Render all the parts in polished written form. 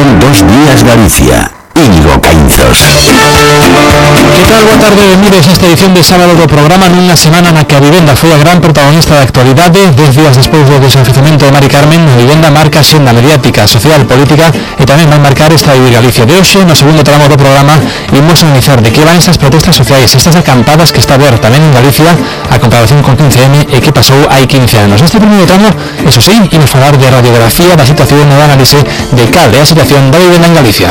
son 2 días Galicia. Íñigo Caínzos. Que tal? Boa tarde, benvidos a esta edición de sábado do programa nunha semana na que a vivenda foi a gran protagonista da actualidade. 10 días despois do desafiuzamento de Mari Carmen, a vivenda marca a xenda mediática, social, política e tamén vai marcar esta Vivir Galicia de hoxe. No segundo tramo do programa imos analizar de que van estas protestas sociais, estas acampadas que está a ver tamén en Galicia a comparación con 15M e que pasou hai 15 anos. Neste primeiro tramo, eso sí, imos falar de radiografía da situación e do análise de cal é a situación da vivenda en Galicia.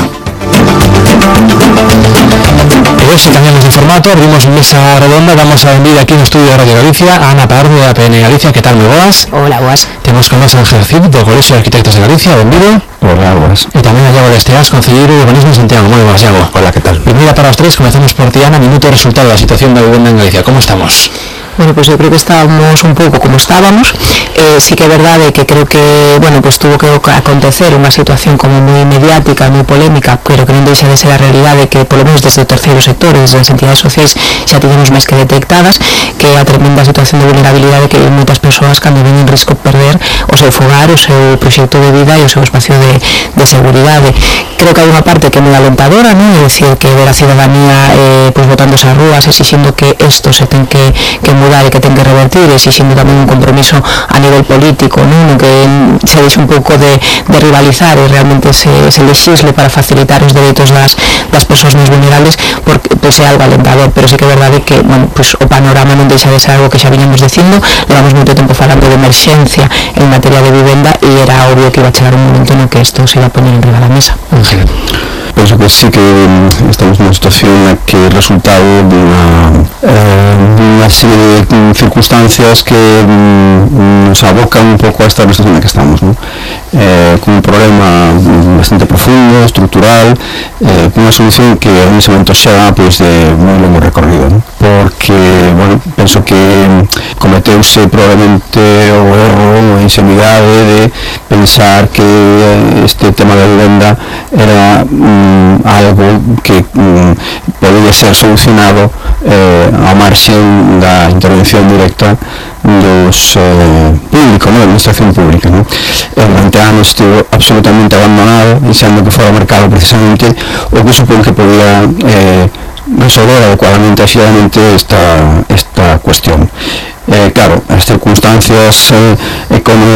E hoxe cambiamos de formato, abrimos mesa redonda, damos a benvida aquí no estudio de Radio Galicia a Ana Pardo da APN Galicia. Que tal, moi boas? Hola, boas. Temos con nos Ángel Cid do Colexio de Arquitectos de Galicia, benvido. Hola, boas. E tamén a Iago Lesteas, concelleiro de Urbanismo en Santiago. Moi boas, Iago. Hola, que tal? Primeira para os tres, comezamos por ti, Ana, minuto de resultado da situación da vivenda en Galicia. Como estamos? Bueno, pues yo creo que estábamos un pouco como estábamos. Sí que é verdade que creo que, bueno, pues tuvo que acontecer unha situación como moi mediática, moi polémica, pero que non deixa de ser a realidade que, polo menos desde o terceiro sector, desde as entidades sociais, xa tivemos máis que detectadas, que é a tremenda situación de vulnerabilidade que viven moitas persoas cando ven en risco perder o seu fogar, o seu proxecto de vida e o seu espacio de seguridade. Creo que hai unha parte que é moi alentadora, non? É dicir, que ver a ciudadanía pues botándose ás rúas, exixindo que isto se ten que mudar e que ten que revertir, exixindo tamén un compromiso a nivel político, non? Que se deixe un pouco de rivalizar e realmente se lexisle para facilitar os dereitos das persoas máis vulnerables, porque pues, é algo alentador, pero sí que é verdade que, bueno, pues, o panorama non deixa de ser algo que xa viñamos dicindo. Levamos moito tempo falando de emerxencia en materia de vivenda e era obvio que iba a chegar un momento no que isto se iba a poner en riba da mesa. Penso que sí que estamos nunha situación na que é resultado dunha serie de circunstancias que nos abocan un pouco a esta situación na que estamos, ¿no? Con un problema bastante profundo, estructural, con unha solución que a un momento xa pues, de moi longo recorrido, ¿no? Porque, bueno, penso que cometeuse probablemente o erro, a inseguridade de pensar que este tema da vivenda era algo que podría ser solucionado ao marxen da intervención directa dos públicos, da administración pública, ¿no? Durante anos estivo absolutamente abandonado, deixando que fora mercado precisamente o que supón que podía resolver adecuadamente, axudamente esta cuestión. Claro, as circunstancias económicas